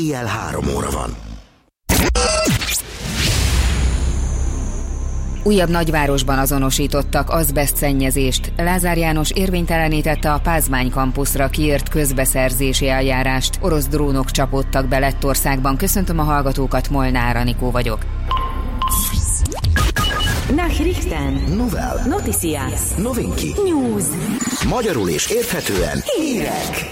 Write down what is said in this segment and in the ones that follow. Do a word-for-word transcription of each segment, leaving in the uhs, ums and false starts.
Éjjel három óra van. Újabb nagyvárosban azonosítottak azbesztszennyezést. Lázár János érvénytelenítette a Pázmány kampuszra kiírt közbeszerzési eljárást. Orosz drónok csapódtak be Lettországban. Köszöntöm a hallgatókat, Molnár Anikó vagyok. Nachrichten. Novel. Noticias. Novinki. News. Magyarul és érthetően Hírek.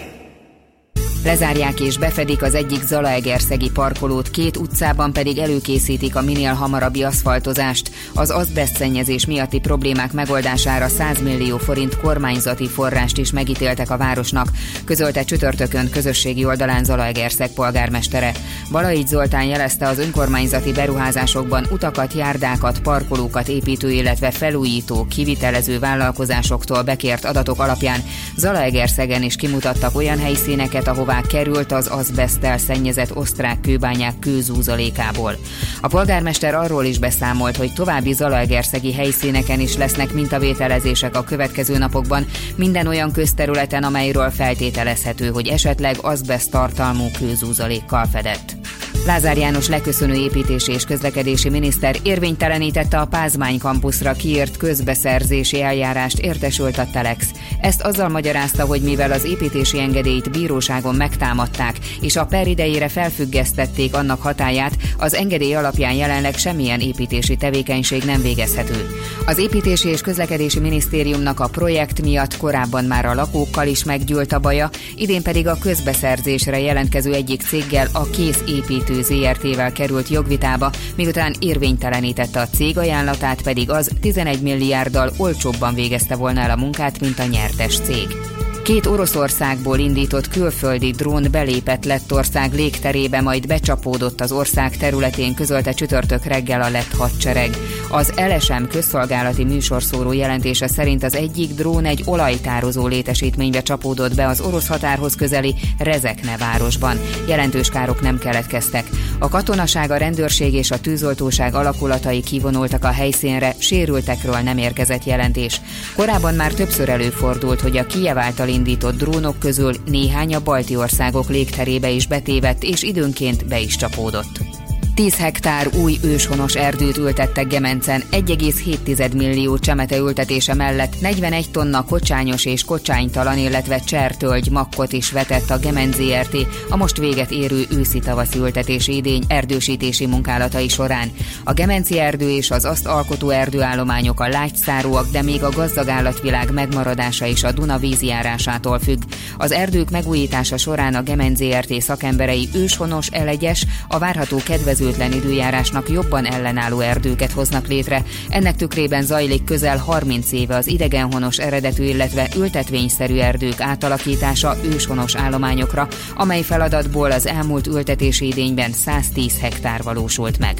Lezárják és befedik az egyik zalaegerszegi parkolót, két utcában pedig előkészítik a minél hamarabbi aszfaltozást. Az azbesztszennyezés miatti problémák megoldására száz millió forint kormányzati forrást is megítéltek a városnak, közölte csütörtökön közösségi oldalán Zalaegerszeg polgármestere. Balaics Zoltán jelezte, az önkormányzati beruházásokban utakat, járdákat, parkolókat építő, illetve felújító, kivitelező vállalkozásoktól bekért adatok alapján Zalaegerszegen is kimutattak olyan helyszíneket, ahová került az azbeszttel szennyezett osztrák kőbányák kőzúzalékából. A polgármester arról is beszámolt, hogy további zalaegerszegi helyszíneken is lesznek mintavételezések a következő napokban, minden olyan közterületen, amelyről feltételezhető, hogy esetleg azbeszt tartalmú kőzúzalékkal fedett. Lázár János leköszönő építési és közlekedési miniszter érvénytelenítette a Pázmány kampuszra kiírt közbeszerzési eljárást, értesült a Telex. Ezt azzal magyarázta, hogy mivel az építési engedélyt bíróságon megtámadták, és a per idejére felfüggesztették annak hatályát, az engedély alapján jelenleg semmilyen építési tevékenység nem végezhető. Az építési és közlekedési minisztériumnak a projekt miatt korábban már a lakókkal is meggyűlt a baja, idén pedig a közbeszerzésre jelentkező egyik céggel, a Kész Építő zé er té-vel került jogvitába, miután érvénytelenítette a cég ajánlatát, pedig az tizenegy milliárddal olcsóbban végezte volna el a munkát, mint a nyertes cég. Két Oroszországból indított külföldi drón belépett Lettország légterébe, majd becsapódott az ország területén, közölte csütörtök reggel a lett hadsereg. Az el es em közszolgálati műsorszóró jelentése szerint az egyik drón egy olajtározó létesítménybe csapódott be az orosz határhoz közeli Rezekne városban. Jelentős károk nem keletkeztek. A katonaság, a rendőrség és a tűzoltóság alakulatai kivonultak a helyszínre, sérültekről nem érkezett jelentés. Korábban már többször előfordult, hogy a Kijev által indított drónok közül néhány a balti országok légterébe is betévedt, és időnként be is csapódott. tíz hektár új őshonos erdőt ültettek Gemencen, egy egész hét millió csemete ültetése mellett negyvenegy tonna kocsányos és kocsánytalan, illetve csertölgy makkot is vetett a Gemenc zé er té a most véget érő őszi-tavaszi ültetési idény erdősítési munkálatai során. A gemenci erdő és az azt alkotó erdőállományok a lágyszáróak, de még a gazdag állatvilág megmaradása is a Duna vízjárásától függ. Az erdők megújítása során a Gemenc zé er té szakemberei őshonos, elegyes, a várható kedvező időjárásnak jobban ellenálló erdőket hoznak létre. Ennek tükrében zajlik közel harminc éve az idegenhonos eredetű, illetve ültetvényszerű erdők átalakítása őshonos állományokra, amely feladatból az elmúlt ültetési idényben száztíz hektár valósult meg.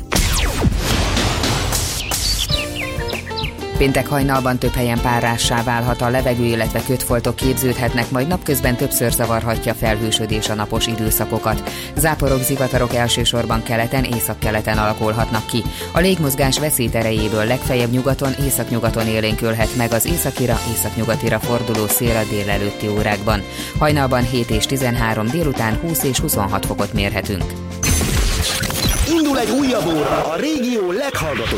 Péntek hajnalban több helyen párrássá válhat a levegő, illetve kötfoltok képződhetnek, majd napközben többször zavarhatja felhősödés a napos időszakokat. Záporok, zivatarok elsősorban keleten, északkeleten alakulhatnak ki. A légmozgás veszélyterejéből legfeljebb nyugaton, északnyugaton élénkülhet meg az északira, északnyugatira forduló szél a délelőtti órákban. Hajnalban hét és tizenhárom, délután húsz és huszonhat fokot mérhetünk. indul egy újabb óra a régió leghallgatottabb